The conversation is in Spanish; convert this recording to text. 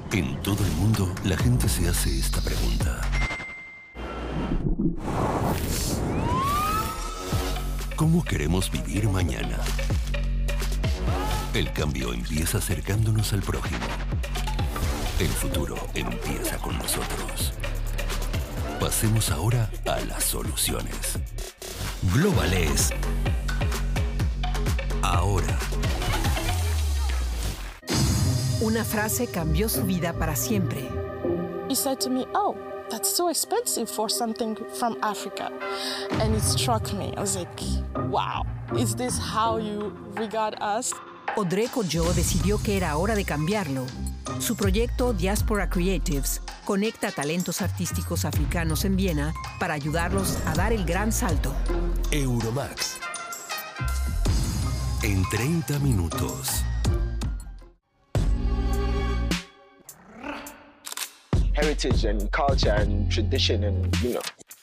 En todo el mundo, la gente se hace esta pregunta. ¿Cómo queremos vivir mañana? El cambio empieza acercándonos al prójimo. El futuro empieza con nosotros. Pasemos ahora a las soluciones. Globales. Ahora. Una frase cambió su vida para siempre. He said to me, "Oh, that's so expensive for something from Africa." And it struck me. I was like, wow, is this how you regard us? Audrey Codjoe decidió que era hora de cambiarlo. Su proyecto Diaspora Creatives conecta talentos artísticos africanos en Viena para ayudarlos a dar el gran salto. Euromax. En 30 minutos. Heritage and culture and tradition and,